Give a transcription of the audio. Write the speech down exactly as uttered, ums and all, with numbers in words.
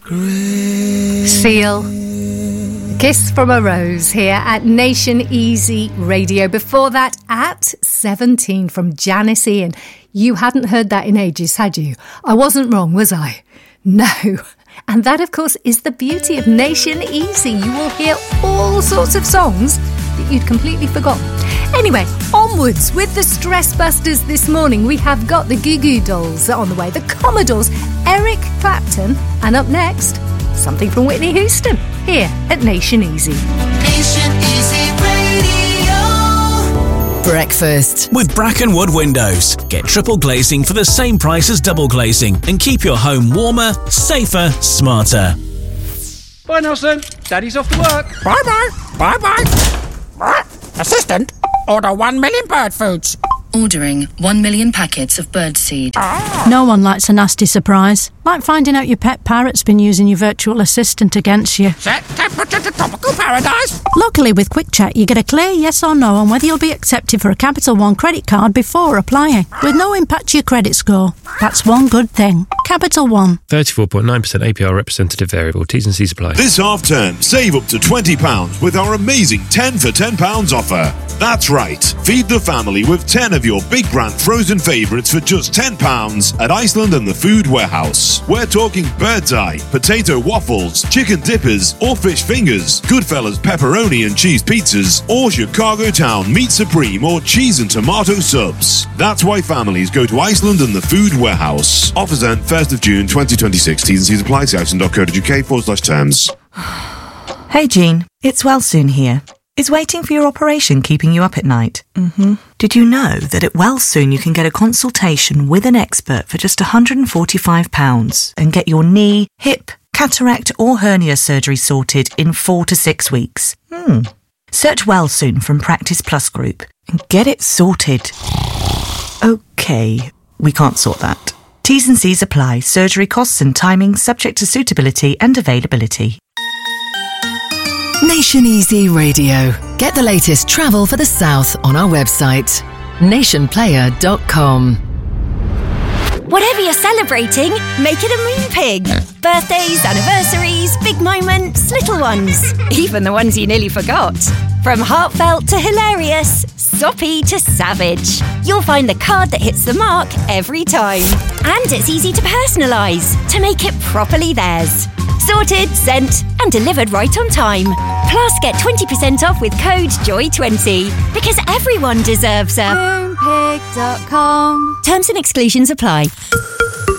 Seal. Kiss from a Rose here at Nation Easy Radio. Before that, At seventeen from Janice Ian. You hadn't heard that in ages, had you? I wasn't wrong, was I? No. And that, of course, is the beauty of Nation Easy. You will hear all sorts of songs that you'd completely forgotten. Anyway, onwards with the Stress Busters this morning. We have got the Goo Goo Dolls on the way, the Commodores, Eric Clapton, and up next, something from Whitney Houston here at Nation Easy. Nation Easy Radio. Breakfast with Brackenwood Windows. Get triple glazing for the same price as double glazing and keep your home warmer, safer, smarter. Bye, Nelson. Daddy's off to work. Bye-bye. Bye-bye. Assistant, order one million bird foods. Ordering one million packets of birdseed. Ah. No one likes a nasty surprise. Like finding out your pet parrot's been using your virtual assistant against you. Set temperature to tropical paradise. Luckily, with Quick Check, you get a clear yes or no on whether you'll be accepted for a Capital One credit card before applying, with no impact to your credit score. That's one good thing. Capital One. thirty-four point nine percent A P R representative variable. T's and C's apply. This half term, save up to twenty pounds with our amazing ten for ten pounds offer. That's right. Feed the family with ten of your big brand frozen favourites for just ten pounds at Iceland and the Food Warehouse. We're talking bird's eye, potato waffles, chicken dippers or fish fingers, Goodfellas pepperoni and cheese pizzas, or Chicago Town meat supreme or cheese and tomato subs. That's why families go to Iceland and the Food Warehouse. Offers end first of June twenty twenty-six. T's and C's apply. See iceland dot co dot uk forward slash terms. Hey Jean, it's Wellsoon here. Is waiting for your operation keeping you up at night? Mm-hmm. Did you know that at Wellsoon you can get a consultation with an expert for just one hundred forty-five pounds and get your knee, hip, cataract or hernia surgery sorted in four to six weeks? Hmm. Search Wellsoon from Practice Plus Group and get it sorted. Okay, we can't sort that. T's and C's apply. Surgery costs and timing subject to suitability and availability. Nation Easy Radio. Get the latest travel for the South on our website, nation player dot com. Whatever you're celebrating, make it a moon pig. Birthdays, anniversaries, big moments, little ones. Even the ones you nearly forgot. From heartfelt to hilarious, soppy to savage. You'll find the card that hits the mark every time. And it's easy to personalise, to make it properly theirs. Sorted, sent, and delivered right on time. Plus, get twenty percent off with code joy twenty. Because everyone deserves a moon pig dot com. Terms and exclusions apply.